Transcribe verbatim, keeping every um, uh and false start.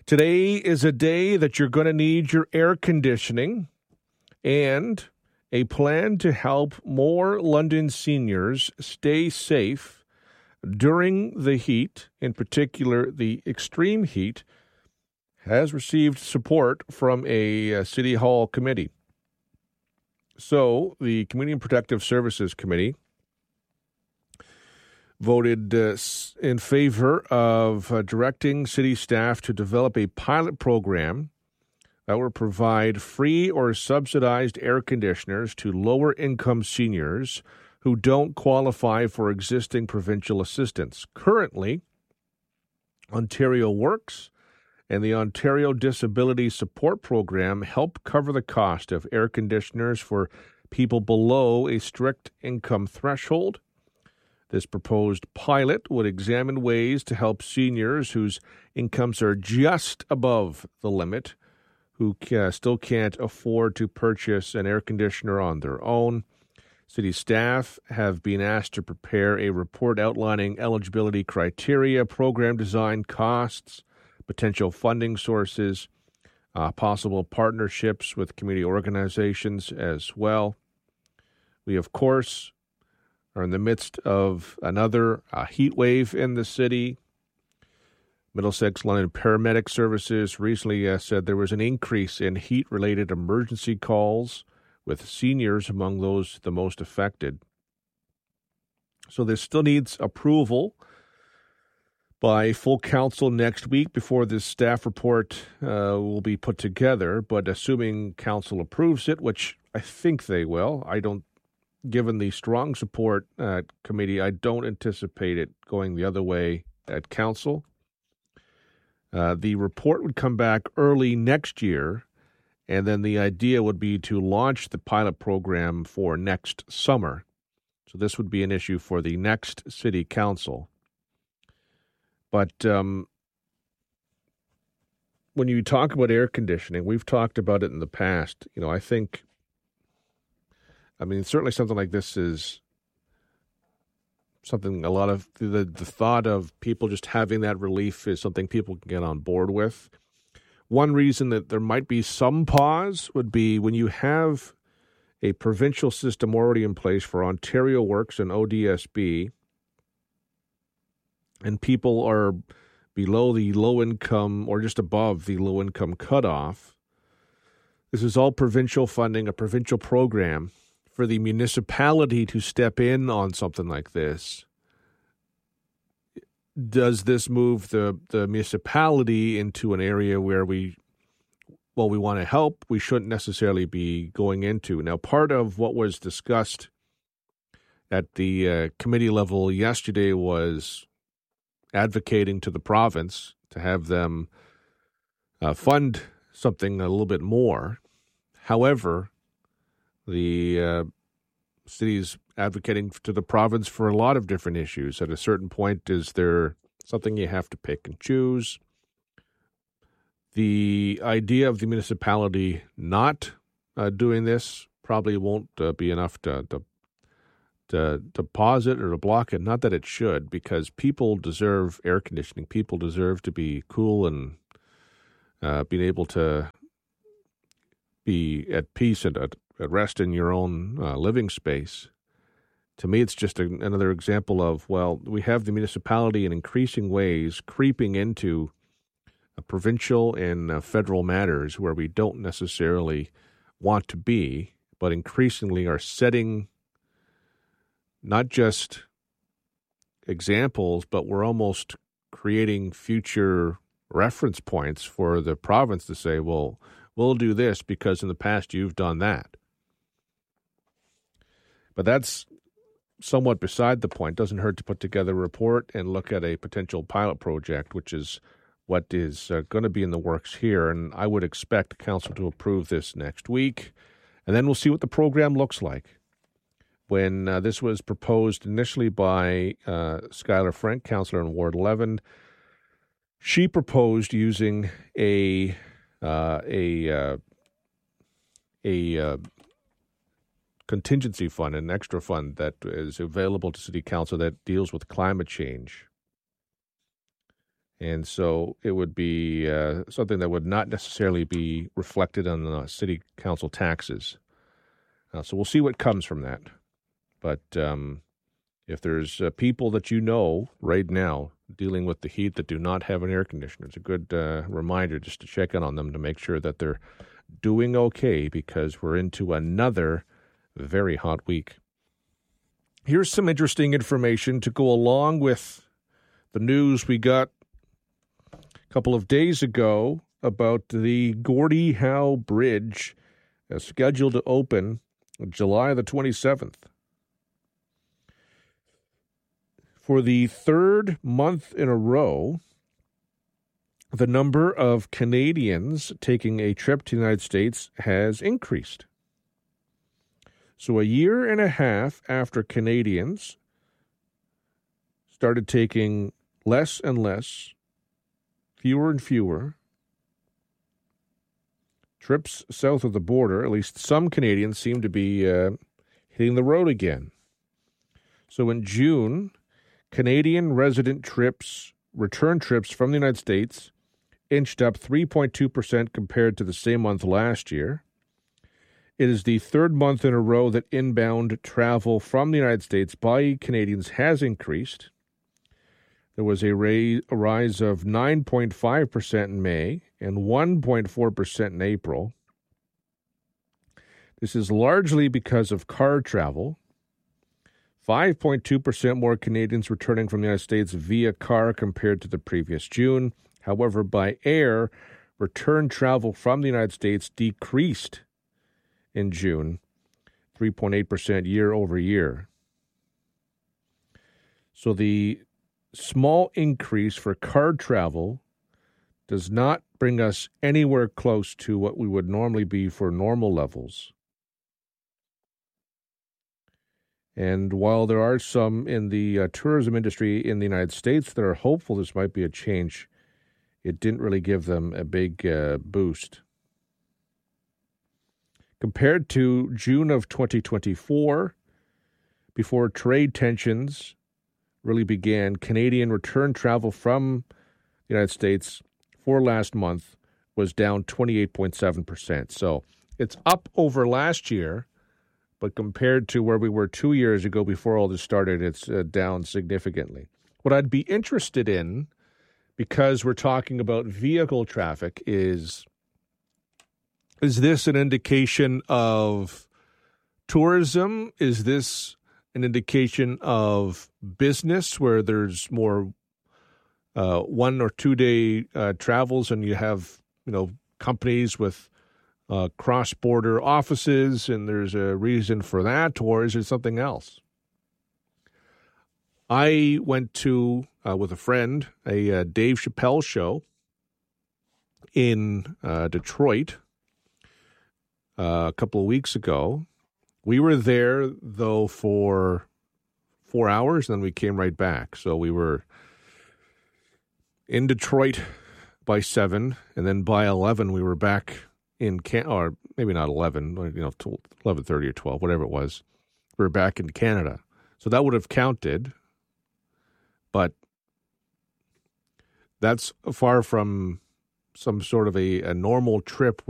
Today is a day that you're going to need your air conditioning, and a plan to help more London seniors stay safe during the heat, in particular the extreme heat, has received support from a, a City Hall committee. So the Community and Protective Services Committee voted uh, in favor of uh, directing city staff to develop a pilot program that will provide free or subsidized air conditioners to lower-income seniors who don't qualify for existing provincial assistance. Currently, Ontario Works and the Ontario Disability Support Program help cover the cost of air conditioners for people below a strict income threshold. This proposed pilot would examine ways to help seniors whose incomes are just above the limit, who ca- still can't afford to purchase an air conditioner on their own. City staff have been asked to prepare a report outlining eligibility criteria, program design, costs, potential funding sources, uh, possible partnerships with community organizations as well. We, of course, are in the midst of another uh, heat wave in the city. Middlesex London Paramedic Services recently uh, said there was an increase in heat-related emergency calls, with seniors among those the most affected. So this still needs approval by full council next week before this staff report uh, will be put together. But assuming council approves it, which I think they will, I don't Given the strong support at committee, I don't anticipate it going the other way at council. Uh, the report would come back early next year, and then the idea would be to launch the pilot program for next summer. So this would be an issue for the next city council. But um, when you talk about air conditioning, we've talked about it in the past. You know, I think I mean, certainly something like this is something a lot of the, the thought of people just having that relief is something people can get on board with. One reason that there might be some pause would be when you have a provincial system already in place for Ontario Works and O D S B, and people are below the low income or just above the low income cutoff. This is all provincial funding, a provincial program. For the municipality to step in on something like this, does this move the, the municipality into an area where we, well, we want to help, we shouldn't necessarily be going into? Now, part of what was discussed at the uh, committee level yesterday was advocating to the province to have them uh, fund something a little bit more. However, The uh, city's advocating to the province for a lot of different issues. At a certain point, is there something you have to pick and choose? The idea of the municipality not uh, doing this probably won't uh, be enough to, to to to pause it or to block it. Not that it should, because people deserve air conditioning. People deserve to be cool and uh, being able to be at peace and at rest in your own uh, living space. To me, it's just a, another example of, well, we have the municipality in increasing ways creeping into a provincial and uh, federal matters where we don't necessarily want to be, but increasingly are setting not just examples, but we're almost creating future reference points for the province to say, well, we'll do this because in the past you've done that. But that's somewhat beside the point. Doesn't hurt to put together a report and look at a potential pilot project, which is what is uh, going to be in the works here. And I would expect council to approve this next week. And then we'll see what the program looks like. When uh, this was proposed initially by uh, Skylar Frank, councillor in Ward eleven, she proposed using a uh, a uh, a uh, contingency fund, an extra fund that is available to City Council that deals with climate change. And so it would be uh, something that would not necessarily be reflected on the city council taxes. Uh, so we'll see what comes from that. But um, if there's uh, people that you know right now dealing with the heat that do not have an air conditioner, it's a good uh, reminder just to check in on them to make sure that they're doing okay, because we're into another very hot week. Here's some interesting information to go along with the news we got a couple of days ago about the Gordie Howe Bridge, uh, scheduled to open July the twenty-seventh. For the third month in a row, the number of Canadians taking a trip to the United States has increased. So a year and a half after Canadians started taking less and less, fewer and fewer trips south of the border, at least some Canadians seem to be uh, hitting the road again. So in June, Canadian resident trips, return trips from the United States, inched up three point two percent compared to the same month last year. It is the third month in a row that inbound travel from the United States by Canadians has increased. There was a, raise, a rise of nine point five percent in May and one point four percent in April. This is largely because of car travel. five point two percent more Canadians returning from the United States via car compared to the previous June. However, by air, return travel from the United States decreased in June, three point eight percent year over year. So the small increase for car travel does not bring us anywhere close to what we would normally be for normal levels. And while there are some in the uh, tourism industry in the United States that are hopeful this might be a change, it didn't really give them a big uh, boost. Compared to June of twenty twenty-four, before trade tensions really began, Canadian return travel from the United States for last month was down twenty-eight point seven percent. So it's up over last year, but compared to where we were two years ago before all this started, it's uh, down significantly. What I'd be interested in, because we're talking about vehicle traffic, is, is this an indication of tourism? Is this an indication of business where there's more uh, one or two day uh, travels and you have, you know, companies with uh, cross-border offices and there's a reason for that, or is it something else? I went to, uh, with a friend, a uh, Dave Chappelle show in uh, Detroit uh, a couple of weeks ago. We were there, though, for four hours, and then we came right back. So we were in Detroit by seven, and then by eleven we were back in Can, or maybe not eleven, you know, eleven thirty or twelve, whatever it was. We were back in Canada, so that would have counted. But that's far from some sort of a, a normal trip